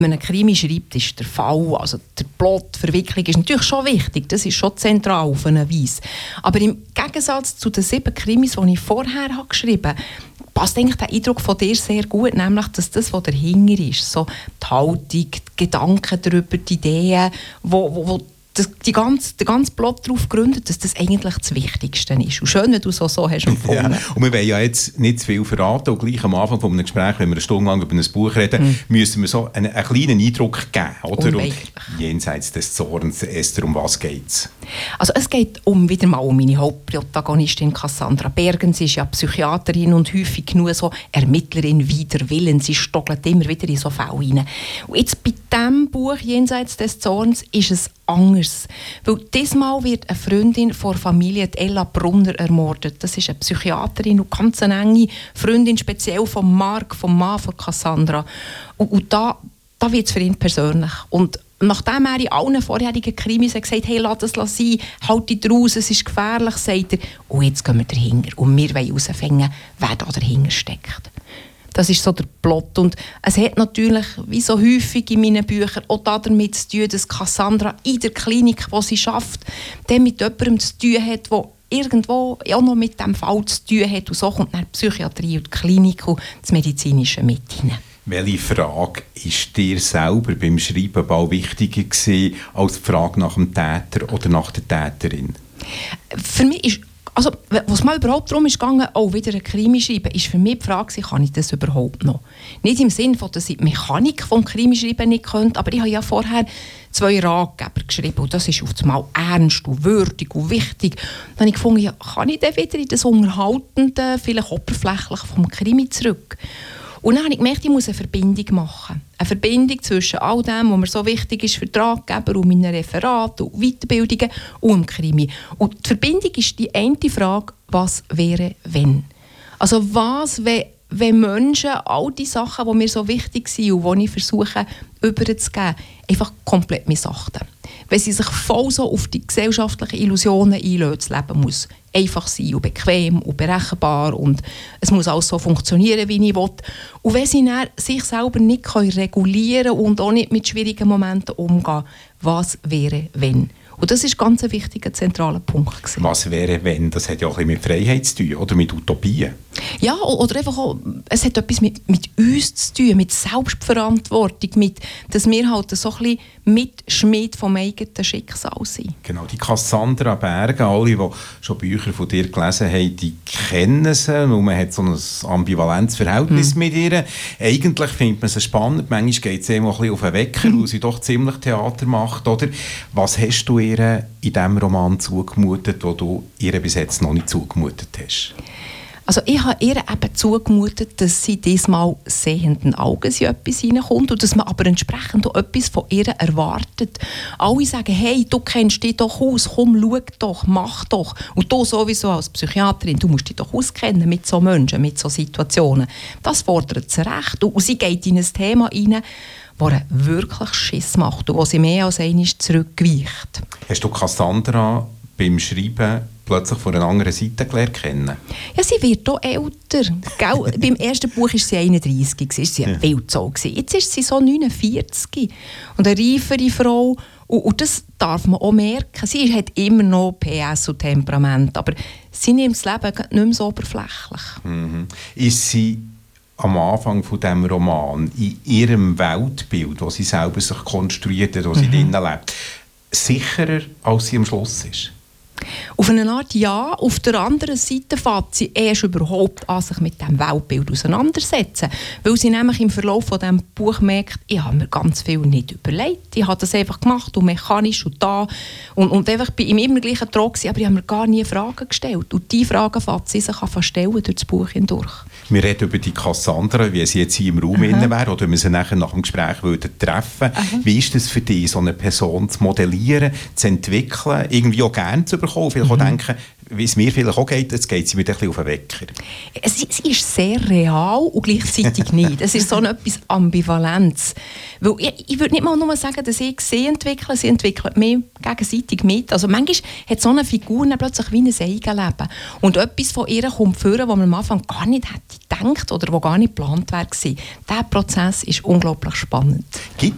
Wenn ein Krimi schreibt, ist der Fall, also der Plot, die Verwicklung ist natürlich schon wichtig, das ist schon zentral auf eine Weise. Aber im Gegensatz zu den 7 Krimis, die ich vorher geschrieben habe, passt eigentlich der Eindruck von dir sehr gut, nämlich, dass das, was dahinter ist, so die Haltung, die Gedanken darüber, die Ideen, wo der ganze Plot darauf gründet, dass das eigentlich das Wichtigste ist. Und schön, wenn du so hast empfunden. Ja, und wir wollen ja jetzt nicht zu viel verraten. Und gleich am Anfang von einem Gespräch, wenn wir eine Stunde lang über ein Buch reden, müssen wir so einen kleinen Eindruck geben. Oder? Und jenseits des Zorns, Esther, um was geht es? Also es geht wieder mal um meine Hauptprotagonistin Cassandra Bergen. Sie ist ja Psychiaterin und häufig genug so Ermittlerin wider Willen. Sie stockelt immer wieder in so Fälle rein. Und jetzt bei diesem Buch «Jenseits des Zorns» ist es anders. Weil diesmal wird eine Freundin von der Familie, Ella Brunner, ermordet. Das ist eine Psychiaterin und ganz eine enge Freundin, speziell von Marc, vom Mann von Cassandra. Und da wird es für ihn persönlich. Und nachdem er in allen vorherigen Krimis gesagt hat, hey, lass das sein, halt dich raus, es ist gefährlich, sagt er, und jetzt gehen wir dahinter. Und wir wollen herausfinden, wer da dahinter steckt. Das ist so der Plot. Und es hat natürlich, wie so häufig in meinen Büchern, auch damit zu tun, dass Cassandra in der Klinik, wo sie arbeitet, dann mit jemandem zu tun hat, der irgendwo auch noch mit diesem Fall zu tun hat. Und so kommt dann die Psychiatrie und die Klinik und das Medizinische mit hinein. Welche Frage ist dir selber beim Schreiben bald wichtiger gewesen, als die Frage nach dem Täter oder nach der Täterin? Für mich ist, also, was mal überhaupt darum ist gegangen, auch wieder ein Krimi schreiben, ist für mich die Frage, kann ich das überhaupt noch? Nicht im Sinne von, dass ich die Mechanik des Krimischreiben nicht könnte, aber ich habe ja vorher 2 Ratgeber geschrieben und das ist auf einmal ernst und würdig und wichtig. Dann habe ich gefunden, ja, kann ich dann wieder in das Unterhaltende, vielleicht oberflächlich vom Krimi zurück? Und dann habe ich gemerkt, ich muss eine Verbindung machen. Eine Verbindung zwischen all dem, was mir so wichtig ist für die Ratgeber und meinen Referaten und Weiterbildungen und dem Krimi. Und die Verbindung ist die eine Frage, was wäre, wenn? Also was, wenn Menschen all die Sachen, die mir so wichtig sind und die ich versuche überzugeben, einfach komplett missachten. Wenn sie sich voll so auf die gesellschaftlichen Illusionen einlösen, das Leben muss einfach sein und bequem und berechenbar und es muss alles so funktionieren, wie ich will. Und wenn sie dann sich selber nicht regulieren können und auch nicht mit schwierigen Momenten umgehen, was wäre, wenn? Und das ist ganz ein wichtiger, zentraler Punkt gewesen. Was wäre, wenn? Das hat ja auch ein bisschen mit Freiheit zu tun, oder mit Utopien. Ja, oder einfach auch, es hat etwas mit uns zu tun, mit Selbstverantwortung, mit, dass wir halt so ein bisschen Mitschmied vom eigenen Schicksal sind. Genau, die Cassandra Bergen, alle, die schon Bücher von dir gelesen haben, die kennen sie und man hat so ein ambivalentes Verhältnis mit ihr. Eigentlich findet man sie spannend, manchmal geht es eben auch ein bisschen auf den Wecker, weil sie doch ziemlich Theater macht, oder? Was hast du ihr in diesem Roman zugemutet, wo du ihr bis jetzt noch nicht zugemutet hast? Also ich habe ihr eben zugemutet, dass sie diesmal sehenden Augen in etwas hineinkommt und dass man aber entsprechend auch etwas von ihr erwartet. Alle sagen, hey, du kennst dich doch aus, komm, schau doch, mach doch. Und du sowieso als Psychiaterin, du musst dich doch auskennen mit so Menschen, mit so Situationen. Das fordert sie recht. Und sie geht in ein Thema hinein, das wirklich Schiss macht und wo sie mehr als einmal zurückweicht. Hast du Cassandra beim Schreiben plötzlich von einer anderen Seite gelernt kennen? Ja, sie wird auch älter. Beim ersten Buch war sie 31, war sie eine Wildsau. Jetzt ist sie so 49 und eine reifere Frau. Und das darf man auch merken. Sie hat immer noch PS und Temperament, aber sie nimmt das Leben nicht mehr so oberflächlich. Ist sie am Anfang von diesem Roman in ihrem Weltbild, das sie selber sich konstruiert hat, das sie drinnen lebt, sicherer, als sie am Schluss ist? Auf eine Art ja, auf der anderen Seite fängt sie erst überhaupt an, sich mit diesem Weltbild auseinandersetzen. Weil sie nämlich im Verlauf von diesem Buch merkt, ich habe mir ganz viel nicht überlegt. Ich habe das einfach gemacht und mechanisch und da. Und einfach bei ihm immer gleichen Trog gewesen, aber ich habe mir gar nie Fragen gestellt. Und diese Fragen fängt sie sich an stellen durch das Buch hindurch. Wir reden über die Cassandra, wie sie jetzt hier im Raum wäre, oder wir sie nachher nach dem Gespräch treffen. Wie ist es für dich, so eine Person zu modellieren, zu entwickeln, irgendwie auch gerne zu bekommen? Vielleicht auch denken, wie es mir vielleicht auch geht, jetzt geht sie mir ein bisschen auf den Wecker. Sie ist sehr real und gleichzeitig nicht. Es ist so etwas Ambivalenz. Weil ich würde nicht mal nur sagen, dass ich sie entwickle, sie entwickelt mich gegenseitig mit. Also manchmal hat so eine Figur plötzlich wie ein Eigenleben. Und etwas von ihr kommt vor, was man am Anfang gar nicht hätte gedacht oder was gar nicht geplant wäre. Dieser Prozess ist unglaublich spannend. Gibt